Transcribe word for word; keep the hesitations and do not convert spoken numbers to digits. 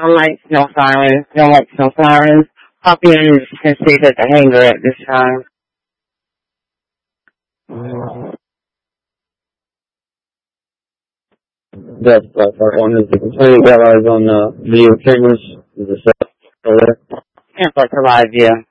don't like snow sirens. Don't like snow sirens. Puppy is can stay at the hangar at this time. That's uh, part one. Is the complete got eyes on uh, video cameras? Is the set over there? Can't survive, yeah.